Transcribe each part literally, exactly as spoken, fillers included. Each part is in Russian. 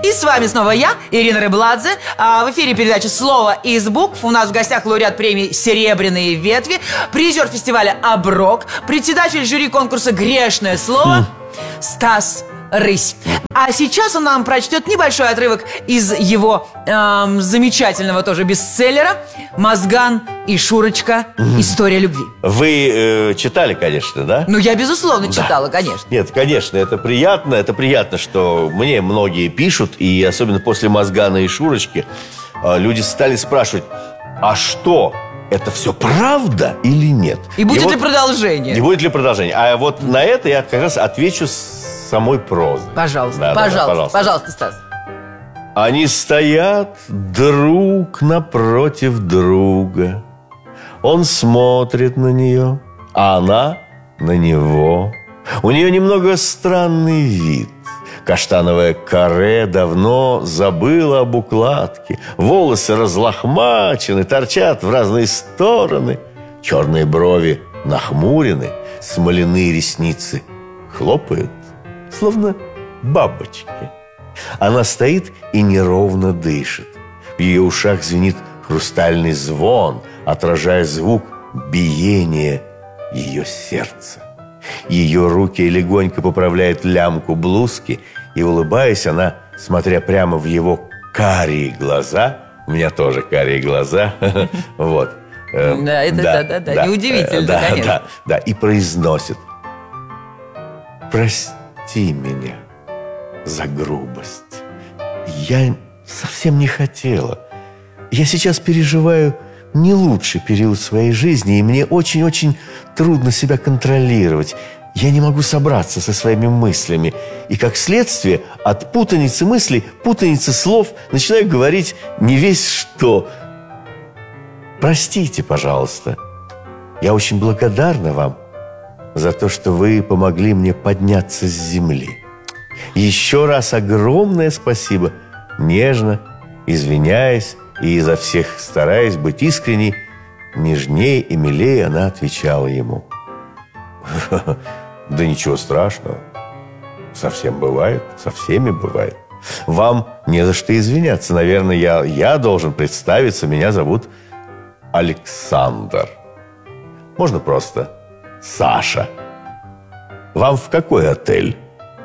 И с вами снова я, Ирина Рыбладзе. В эфире передача «Слово из букв». У нас в гостях лауреат премии «Серебряные ветви», призер фестиваля «Оброк», председатель жюри конкурса «Грешное слово» Стас Рысь. А сейчас он нам прочтет небольшой отрывок из его эм, замечательного тоже бестселлера «Мозган и Шурочка. История любви». Вы э, читали, конечно, да? Ну, я, безусловно, Да. читала, конечно. Нет, конечно, это приятно. Это приятно, что мне многие пишут. И особенно после «Мозгана и Шурочки» э, люди стали спрашивать: а что, это все правда или нет? И будет ли вот, продолжение? Не будет ли продолжение? А вот на это я как раз отвечу с самой прозы. Пожалуйста, Да, да, пожалуйста, да, пожалуйста. пожалуйста, Стас. Они стоят друг напротив друга. Он смотрит на нее, а она на него. У нее немного странный вид. Каштановое каре давно забыло об укладке. Волосы разлохмачены, торчат в разные стороны. Черные брови нахмурены, смоляные ресницы хлопают, словно бабочки. Она стоит и неровно дышит. В ее ушах звенит хрустальный звон, отражая звук биения ее сердца. Ее руки легонько поправляют лямку блузки, и, улыбаясь, она, смотря прямо в его карие глаза, у меня тоже карие глаза, вот. Да, это да-да-да, неудивительно, да, конечно. Да, да, и произносит: прости меня за грубость. Я совсем не хотела. Я сейчас переживаю не лучший период своей жизни, и мне очень-очень трудно себя контролировать. Я не могу собраться со своими мыслями. И, как следствие, от путаницы мыслей, путаницы слов начинаю говорить не весь что. Простите, пожалуйста. Я очень благодарна вам за то, что вы помогли мне подняться с земли. Еще раз огромное спасибо. Нежно, извиняясь и изо всех стараясь быть искренней, нежнее и милее она отвечала ему: да ничего страшного. Совсем бывает, со всеми бывает. Вам не за что извиняться. Наверное, я, я должен представиться. Меня зовут Александр. Можно просто Саша. Вам в какой отель?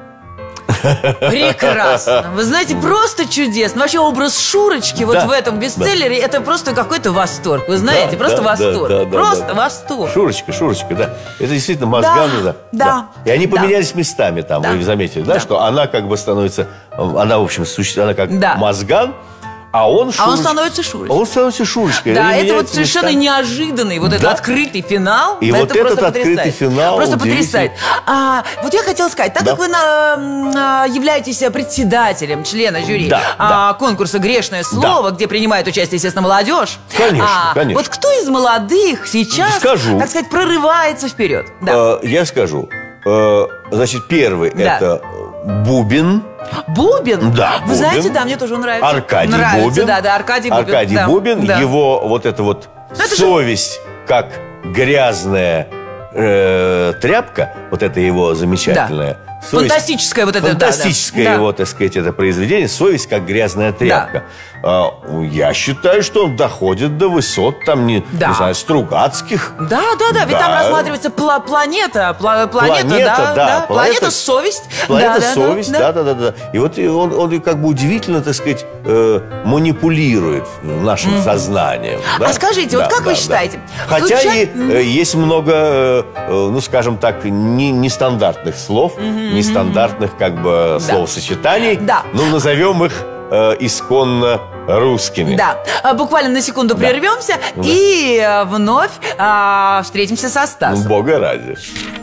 Прекрасно. Вы знаете, просто чудесно. Вообще образ Шурочки вот Да, в этом бестселлере, это просто какой-то восторг. Вы знаете, Да, просто да, восторг. да, да, Просто да. восторг. Шурочка, Шурочка, да. Это действительно Мозган, да, да, И они да. поменялись местами там, Да. вы заметили, да, Да. что она как бы становится, она, в общем, существует, она как Да. Мозган, а он Шурочка. А он становится Шурочкой. А он становится Шурочкой. Да, Они это вот меняются совершенно местами. неожиданный вот этот Да. открытый финал. И это вот просто этот открытый потрясает. финал Просто удивительный. потрясает. А, вот я хотела сказать, так Да. как вы на, м, а, являетесь председателем, члена жюри Да, а, конкурса «Грешное слово», где принимает участие, естественно, молодежь. Конечно, а, конечно. Вот кто из молодых сейчас, Скажу. так сказать, прорывается вперед? Да. Э, Я скажу. Э, Значит, первый Да. это Бубин. Бубин? Да, Вы Бубин. знаете, да, мне тоже нравится. Аркадий нравится, Бубин. да, да, Аркадий Бубин. Аркадий да, Бубин, да. его вот эта вот это же- совесть, как грязная э, тряпка, вот это его замечательная совесть. Фантастическое вот это, да, да. Фантастическое Да. его, так сказать, это произведение. Совесть, как грязная тряпка. А, я считаю, что он доходит до высот, там, не, Да. не знаю, Стругацких. Да, да, да, ведь Да. там рассматривается пла- планета, пла- планета, Планета, да, да, да, планета- планета совесть, Планета да, да, совесть, да, да, да, да, да. И вот и он, он как бы удивительно, так сказать, э, манипулирует нашим сознанием. Да? А скажите, вот Да, как вы да, считаете, да. Хотя случай- и э, есть много, э, э, ну, скажем так, не, нестандартных слов, нестандартных как бы словосочетаний. Да. Ну, назовем их э, исконно русскими. Да, А, буквально на секунду прервемся и э, вновь а, встретимся со Ну, Стасом. Бога ради.